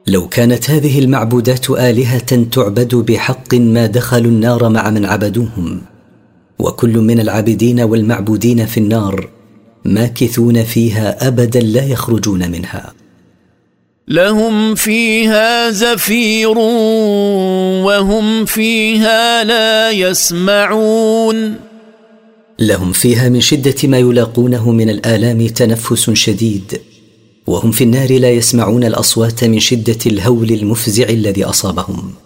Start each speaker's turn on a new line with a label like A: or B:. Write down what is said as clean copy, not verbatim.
A: لو كانت هذه المعبودات آلهة تعبد بحق ما دخلوا النار مع من عبدوهم، وكل من العابدين والمعبودين في النار ماكثون فيها أبدا لا يخرجون منها.
B: لهم فيها زفير وهم فيها لا يسمعون.
A: لهم فيها من شدة ما يلاقونه من الآلام تنفس شديد، وهم في النار لا يسمعون الأصوات من شدة الهول المفزع الذي أصابهم.